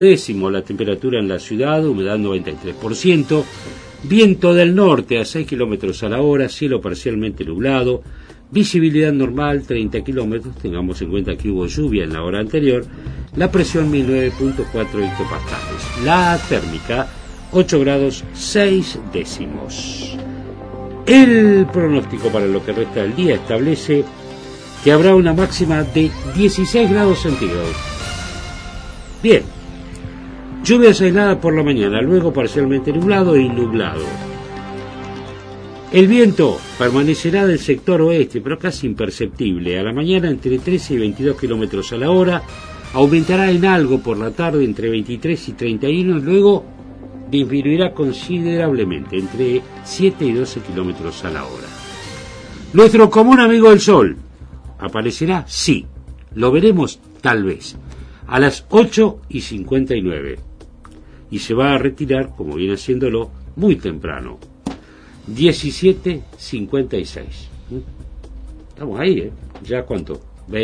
décimo la temperatura en la ciudad, humedad 93%, viento del norte a 6 kilómetros a la hora, cielo parcialmente nublado, visibilidad normal 30 kilómetros, tengamos en cuenta que hubo lluvia en la hora anterior, la presión 1009.4 hectopascales, la térmica 8 grados 6 décimos. El pronóstico para lo que resta del día establece que habrá una máxima de 16 grados centígrados. Bien. Lluvias aisladas por la mañana, luego parcialmente nublado y nublado. El viento permanecerá del sector oeste, pero casi imperceptible. A la mañana entre 13 y 22 kilómetros a la hora, aumentará en algo por la tarde entre 23 y 31, y luego disminuirá considerablemente entre 7 y 12 kilómetros a la hora. Nuestro común amigo el sol, ¿aparecerá? Sí. Lo veremos tal vez a las 8:59. Y se va a retirar, como viene haciéndolo, muy temprano. 17:56. Estamos ahí, ¿Ya cuánto?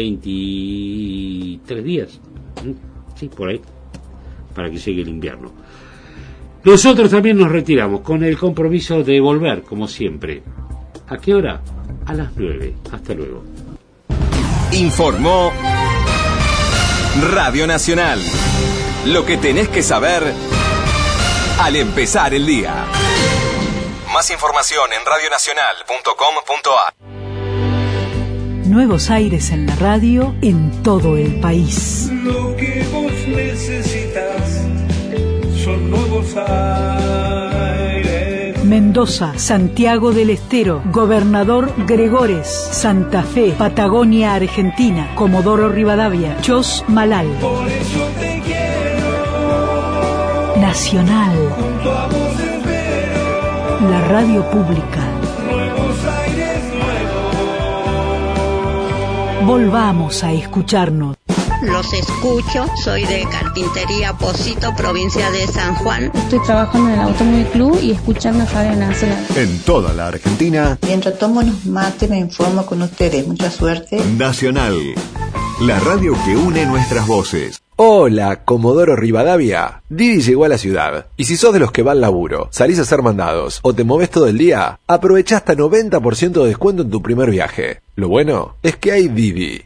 23 días. Sí, por ahí. Para que llegue el invierno. Nosotros también nos retiramos con el compromiso de volver, como siempre. ¿A qué hora? A las 9. Hasta luego. Informó Radio Nacional. Lo que tenés que saber al empezar el día. Más información en radionacional.com.ar. Nuevos aires en la radio en todo el país. Lo que vos necesitas son nuevos aires. Mendoza, Santiago del Estero, Gobernador Gregores, Santa Fe, Patagonia, Argentina, Comodoro Rivadavia, Chos Malal. Por eso te quiero. Nacional. Junto a vos espero. La radio pública. Nuevos aires, nuevos. Volvamos a escucharnos. Los escucho, soy de Carpintería Pocito, provincia de San Juan. Estoy trabajando en el Automóvil Club y escuchando Radio Nacional. En toda la Argentina. Mientras tomo unos mates me informo con ustedes. Mucha suerte. Nacional, la radio que une nuestras voces. Hola, Comodoro Rivadavia. Didi llegó a la ciudad. Y si sos de los que va al laburo, salís a hacer mandados o te movés todo el día, aprovechá hasta 90% de descuento en tu primer viaje. Lo bueno es que hay Didi.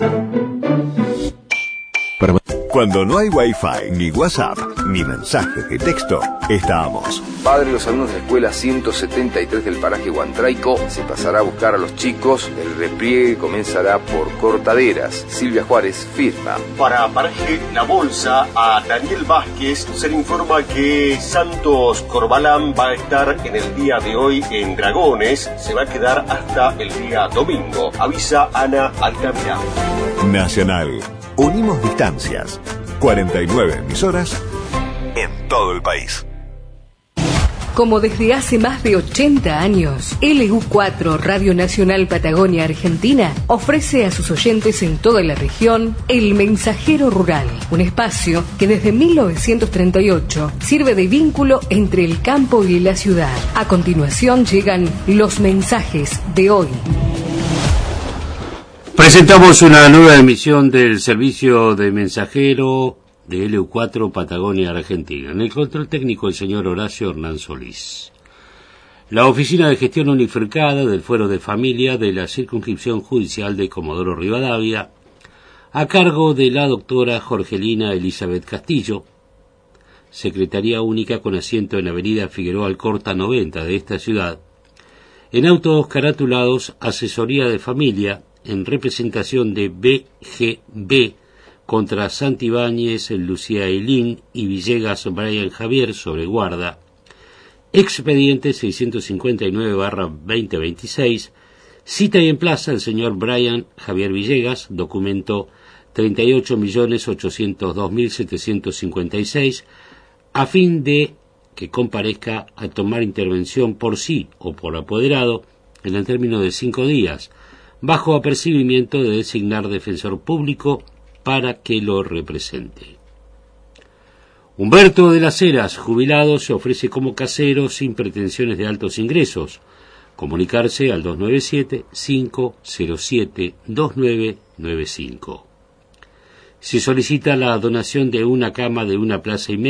Cuando no hay Wi-Fi, ni WhatsApp, ni mensajes de texto, estamos. Padre de los alumnos de la escuela 173 del paraje Huantraico se pasará a buscar a los chicos. El repliegue comenzará por Cortaderas. Silvia Juárez firma. Para paraje La Bolsa, a Daniel Vázquez se le informa que Santos Corbalán va a estar en el día de hoy en Dragones. Se va a quedar hasta el día domingo. Avisa Ana Altamira. Nacional. Unimos distancias. 49 emisoras en todo el país. Como desde hace más de 80 años, LU4 Radio Nacional Patagonia Argentina ofrece a sus oyentes en toda la región El Mensajero Rural, un espacio que desde 1938 sirve de vínculo entre el campo y la ciudad. A continuación llegan los mensajes de hoy. Presentamos una nueva emisión del servicio de mensajero de LU4 Patagonia Argentina. En el control técnico el señor Horacio Hernán Solís. La Oficina de Gestión Unificada del Fuero de Familia de la Circunscripción Judicial de Comodoro Rivadavia, a cargo de la doctora Jorgelina Elizabeth Castillo, Secretaría Única con asiento en Avenida Figueroa Alcorta 90 de esta ciudad, en autos caratulados Asesoría de Familia, en representación de BGB contra Santibáñez, Lucía Elín y Villegas Brian Javier sobre guarda, expediente 659/2026, cita y emplaza el señor Brian Javier Villegas, documento 38.802.756, a fin de que comparezca a tomar intervención por sí o por apoderado en el término de 5 días, bajo apercibimiento de designar defensor público para que lo represente. Humberto de las Heras, jubilado, se ofrece como casero sin pretensiones de altos ingresos. Comunicarse al 297-507-2995. Se solicita la donación de una cama de una plaza y media